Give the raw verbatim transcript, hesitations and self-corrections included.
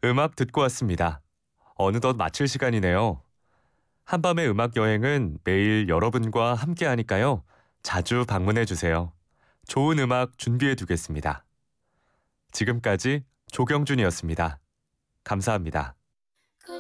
음악 듣고 왔습니다. 어느덧 마칠 시간이네요. 한밤의 음악 여행은 매일 여러분과 함께 하니까요. 자주 방문해 주세요. 좋은 음악 준비해 두겠습니다. 지금까지 조경준이었습니다. 감사합니다.